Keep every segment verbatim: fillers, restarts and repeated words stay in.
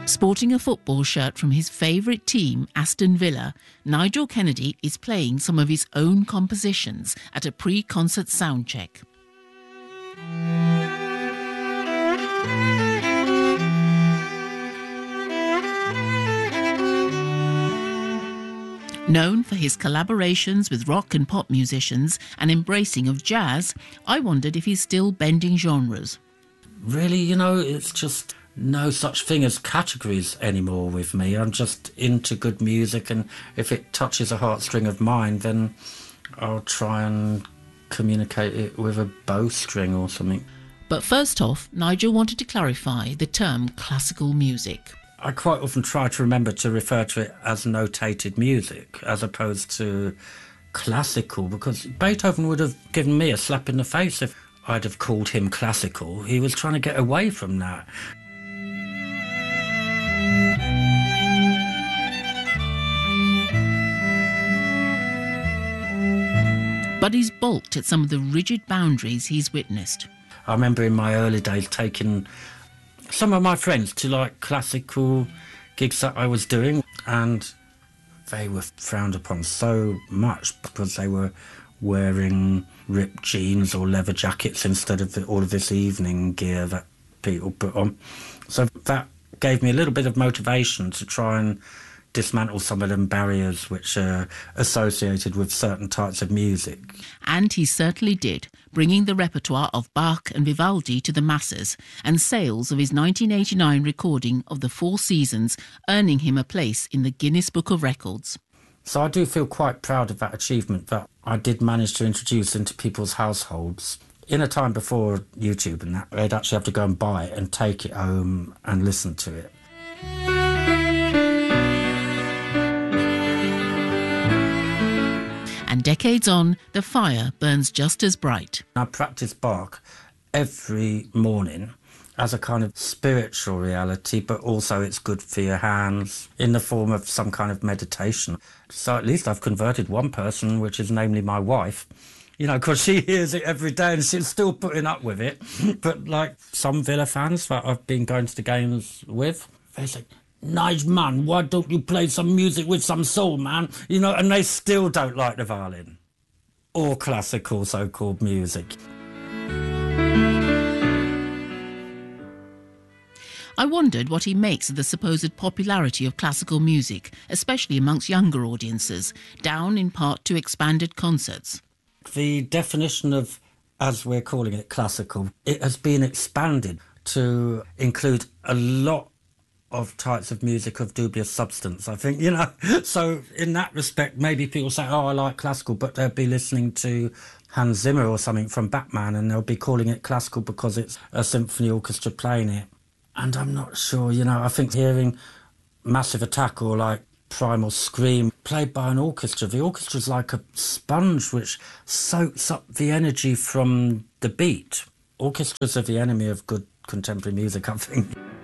Sporting a football shirt from his favourite team, Aston Villa, Nigel Kennedy is playing some of his own compositions at a pre-concert soundcheck. Known for his collaborations with rock and pop musicians and embracing of jazz, I wondered if he's still bending genres. Really, you know, it's just no such thing as categories anymore with me. I'm just into good music, and if it touches a heartstring of mine, then I'll try and communicate it with a bowstring or something. But first off, Nigel wanted to clarify the term classical music. I quite often try to remember to refer to it as notated music as opposed to classical, because Beethoven would have given me a slap in the face if I'd have called him classical. He was trying to get away from that. But he's balked at some of the rigid boundaries he's witnessed. I remember in my early days taking some of my friends to like classical gigs that I was doing, and they were frowned upon so much because they were wearing ripped jeans or leather jackets instead of the, all of this evening gear that people put on. So that gave me a little bit of motivation to try and dismantle some of them barriers which are associated with certain types of music. And he certainly did, bringing the repertoire of Bach and Vivaldi to the masses, and sales of his nineteen eighty-nine recording of the Four Seasons earning him a place in the Guinness Book of Records. So I do feel quite proud of that achievement that I did manage to introduce into people's households. In a time before YouTube and that, they'd actually have to go and buy it and take it home and listen to it. And decades on, the fire burns just as bright. I practice Bach every morning as a kind of spiritual reality, but also it's good for your hands in the form of some kind of meditation. So at least I've converted one person, which is namely my wife, you know, because she hears it every day and she's still putting up with it. But like some Villa fans that I've been going to the games with, they say, "Nice man, why don't you play some music with some soul, man?" You know, and they still don't like the violin or classical so-called music. I wondered what he makes of the supposed popularity of classical music, especially amongst younger audiences, down in part to expanded concerts. The definition of, as we're calling it, classical, it has been expanded to include a lot of types of music of dubious substance, I think, you know. So in that respect, maybe people say, oh, I like classical, but they'll be listening to Hans Zimmer or something from Batman and they'll be calling it classical because it's a symphony orchestra playing it. And I'm not sure, you know, I think hearing Massive Attack or like Primal Scream played by an orchestra, the orchestra's like a sponge which soaks up the energy from the beat. Orchestras are the enemy of good contemporary music, I think.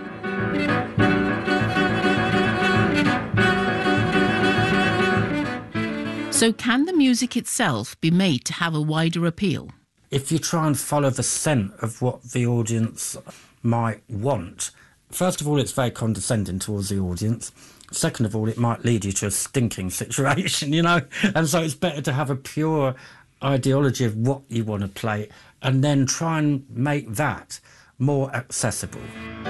So can the music itself be made to have a wider appeal? If you try and follow the scent of what the audience might want, first of all, it's very condescending towards the audience. Second of all, it might lead you to a stinking situation, you know? And so it's better to have a pure ideology of what you want to play and then try and make that more accessible.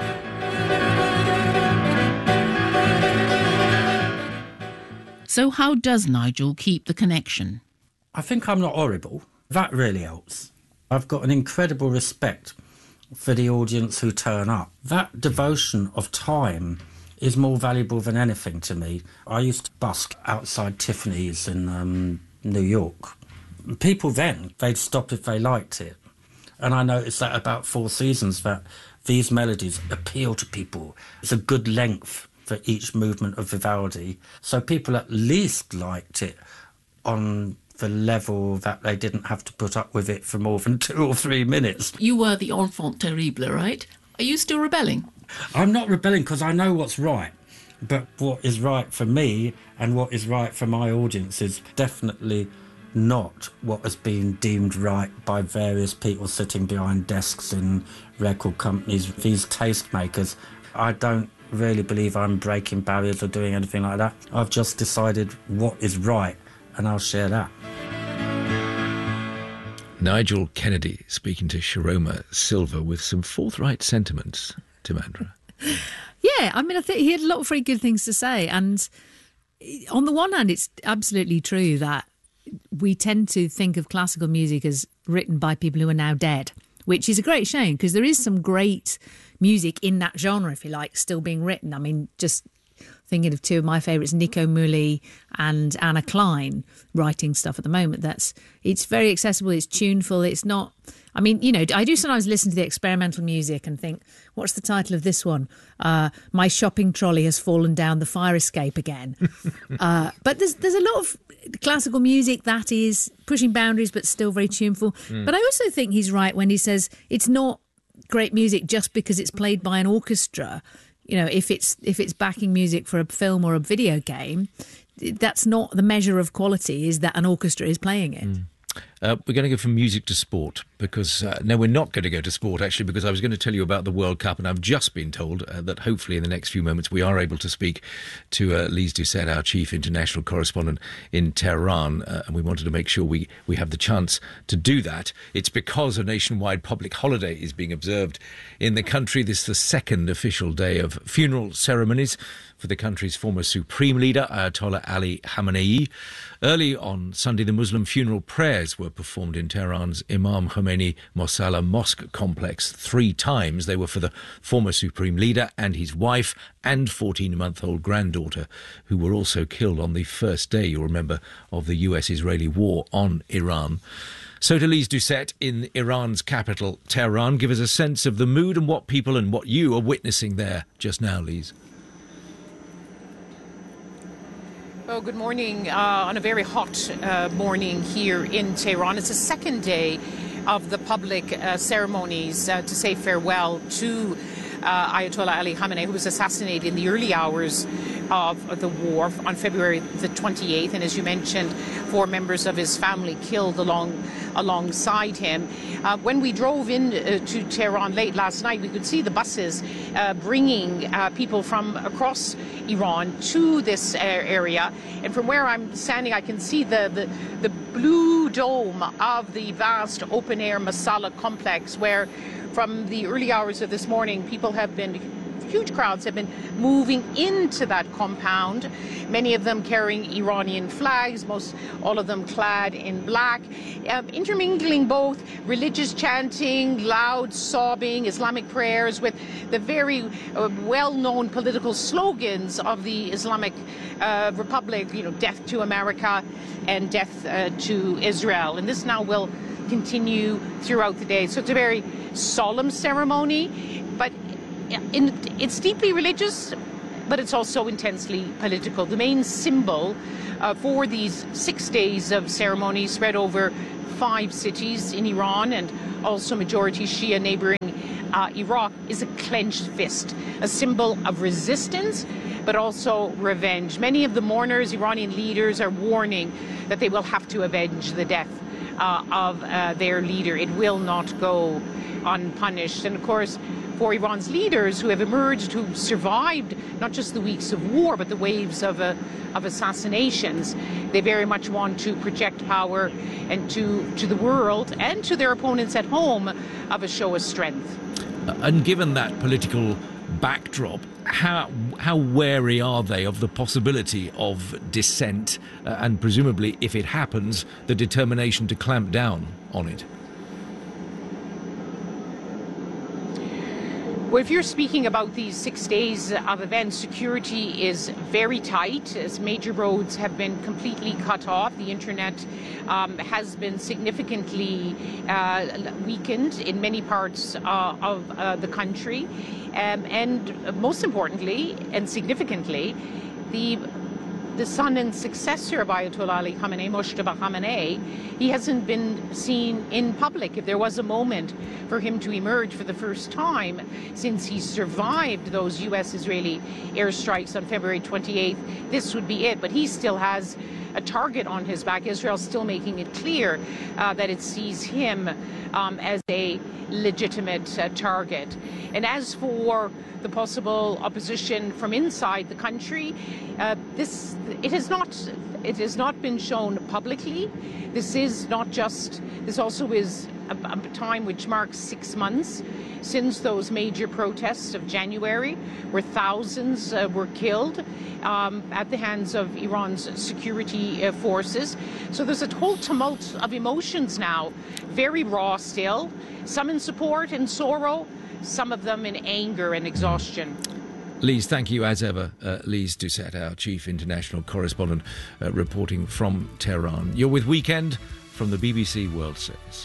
So how does Nigel keep the connection? I think I'm not horrible. That really helps. I've got an incredible respect for the audience who turn up. That devotion of time is more valuable than anything to me. I used to busk outside Tiffany's in um, New York. People then, they'd stop if they liked it. And I noticed that about Four Seasons, that these melodies appeal to people. It's a good length for each movement of Vivaldi. So people at least liked it on the level that they didn't have to put up with it for more than two or three minutes. You were the enfant terrible, right? Are you still rebelling? I'm not rebelling because I know what's right. But what is right for me and what is right for my audience is definitely not what has been deemed right by various people sitting behind desks in record companies. These tastemakers, I don't really believe I'm breaking barriers or doing anything like that. I've just decided what is right, and I'll share that. Nigel Kennedy speaking to Sharoma Silva with some forthright sentiments, Timandra. Yeah, I mean, I think he had a lot of very good things to say. And on the one hand, it's absolutely true that we tend to think of classical music as written by people who are now dead, which is a great shame because there is some great music in that genre, if you like, still being written. I mean, just thinking of two of my favourites, Nico Muhly and Anna Klein, writing stuff at the moment. That's it's very accessible, it's tuneful, it's not... I mean, you know, I do sometimes listen to the experimental music and think, what's the title of this one? Uh, My shopping trolley has fallen down the fire escape again. uh, but there's there's a lot of classical music that is pushing boundaries but still very tuneful. Mm. But I also think he's right when he says it's not great music just because it's played by an orchestra. You know, if it's if it's backing music for a film or a video game, that's not the measure of quality, is that an orchestra is playing it. Mm. Uh, we're going to go from music to sport because, uh, no, we're not going to go to sport, actually, because I was going to tell you about the World Cup, and I've just been told uh, that hopefully in the next few moments we are able to speak to uh, Lise Doucet, our chief international correspondent in Tehran, uh, and we wanted to make sure we, we have the chance to do that. It's because a nationwide public holiday is being observed in the country. This is the second official day of funeral ceremonies for the country's former supreme leader, Ayatollah Ali Khamenei. Early on Sunday, the Muslim funeral prayers were performed in Tehran's Imam Khomeini Mosalla Mosque complex. Three times they were for the former supreme leader and his wife and fourteen-month-old granddaughter, who were also killed on the first day, you'll remember, of the U S-Israeli war on Iran. So to Lise Doucet in Iran's capital, Tehran, give us a sense of the mood and what people and what you are witnessing there just now, Lise. Oh, good morning. Uh, on a very hot uh, morning here in Tehran. It's the second day of the public uh, ceremonies uh, to say farewell to uh, Ayatollah Ali Khamenei, who was assassinated in the early hours of the war on February the twenty-eighth. And as you mentioned, four members of his family killed along alongside him. Uh, when we drove in uh, to Tehran late last night, we could see the buses uh, bringing uh, people from across Iran to this uh, area. And from where I'm standing, I can see the, the, the blue dome of the vast open-air Masala complex, where from the early hours of this morning, people have been huge crowds have been moving into that compound, many of them carrying Iranian flags, most all of them clad in black, um, intermingling both religious chanting, loud sobbing, Islamic prayers with the very uh, well-known political slogans of the Islamic uh, Republic, you know, death to America and death uh, to Israel. And this now will continue throughout the day. So it's a very solemn ceremony, but In, it's deeply religious, but it's also intensely political. The main symbol uh, for these six days of ceremony spread over five cities in Iran and also majority Shia neighboring uh, Iraq is a clenched fist, a symbol of resistance, but also revenge. Many of the mourners, Iranian leaders, are warning that they will have to avenge the death uh, of uh, their leader. It will not go unpunished. And of course, for Iran's leaders who have emerged, who survived not just the weeks of war, but the waves of, uh, of assassinations, they very much want to project power and to, to the world and to their opponents at home of a show of strength. Uh, and given that political backdrop, how how wary are they of the possibility of dissent uh, and presumably, if it happens, the determination to clamp down on it? Well, if you're speaking about these six days of events, security is very tight as major roads have been completely cut off. The internet um, has been significantly uh, weakened in many parts uh, of uh, the country. Um, and most importantly and significantly, the the son and successor of Ayatollah Ali Khamenei, Moshtaba Khamenei, he hasn't been seen in public. If there was a moment for him to emerge for the first time since he survived those U S-Israeli airstrikes on February twenty-eighth, this would be it. But he still has a target on his back. Israel's still making it clear uh, that it sees him um, as a legitimate uh, target. And as for the possible opposition from inside the country, uh, this it has not it has not been shown publicly. This is not just this also is a, a time which marks six months since those major protests of January, where thousands uh, were killed um, at the hands of Iran's security uh, forces. So there's a whole tumult of emotions now, very raw still, some in support and sorrow, some of them in anger and exhaustion. Lise, thank you as ever. Uh, Lise Doucette, our chief international correspondent, uh, reporting from Tehran. You're with Weekend from the B B C World Service.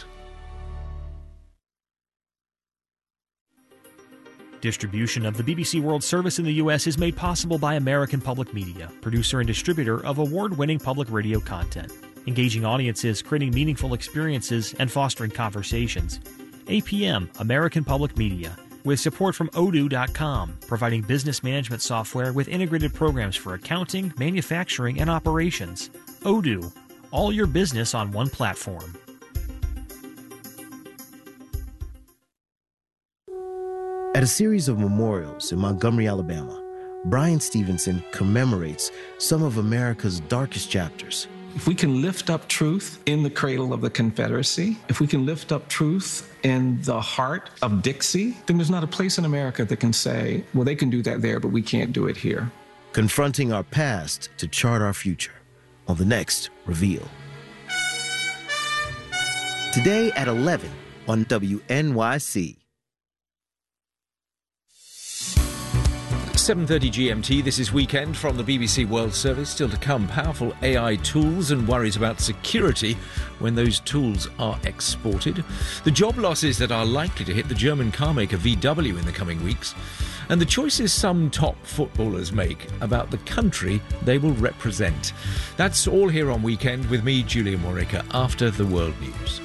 Distribution of the B B C World Service in the U S is made possible by American Public Media, producer and distributor of award-winning public radio content, engaging audiences, creating meaningful experiences, and fostering conversations. A P M, American Public Media, with support from odoo dot com, providing business management software with integrated programs for accounting, manufacturing, and operations. Odoo, all your business on one platform. At a series of memorials in Montgomery, Alabama, Brian Stevenson commemorates some of America's darkest chapters. If we can lift up truth in the cradle of the Confederacy, if we can lift up truth in the heart of Dixie, then there's not a place in America that can say, well, they can do that there, but we can't do it here. Confronting our past to chart our future on the next Reveal. Today at eleven on W N Y C. seven thirty G M T, this is Weekend from the B B C World Service. Still to come, powerful A I tools and worries about security when those tools are exported. The job losses that are likely to hit the German car maker V W in the coming weeks. And the choices some top footballers make about the country they will represent. That's all here on Weekend with me, Julian Warwicker, after the World News.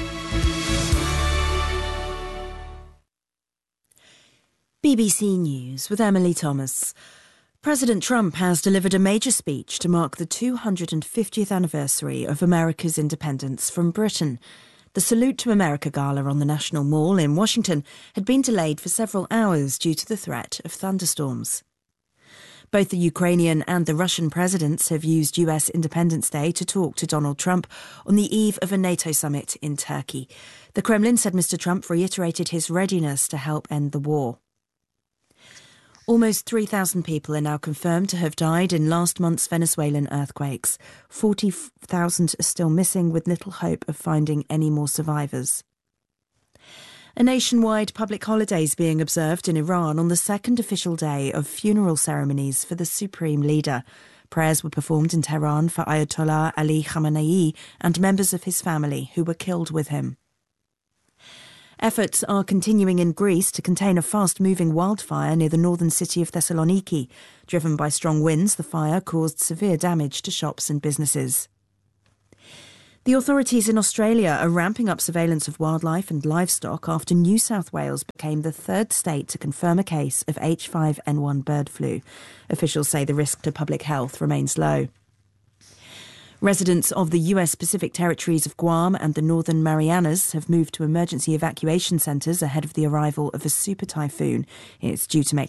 B B C News with Emily Thomas. President Trump has delivered a major speech to mark the two hundred fiftieth anniversary of America's independence from Britain. The Salute to America gala on the National Mall in Washington had been delayed for several hours due to the threat of thunderstorms. Both the Ukrainian and the Russian presidents have used U S Independence Day to talk to Donald Trump on the eve of a NATO summit in Turkey. The Kremlin said Mister Trump reiterated his readiness to help end the war. Almost three thousand people are now confirmed to have died in last month's Venezuelan earthquakes. forty thousand are still missing, with little hope of finding any more survivors. A nationwide public holiday is being observed in Iran on the second official day of funeral ceremonies for the supreme leader. Prayers were performed in Tehran for Ayatollah Ali Khamenei and members of his family who were killed with him. Efforts are continuing in Greece to contain a fast-moving wildfire near the northern city of Thessaloniki. Driven by strong winds, the fire caused severe damage to shops and businesses. The authorities in Australia are ramping up surveillance of wildlife and livestock after New South Wales became the third state to confirm a case of H five N one bird flu. Officials say the risk to public health remains low. Residents of the U S Pacific territories of Guam and the Northern Marianas have moved to emergency evacuation centres ahead of the arrival of a super typhoon. It's due to make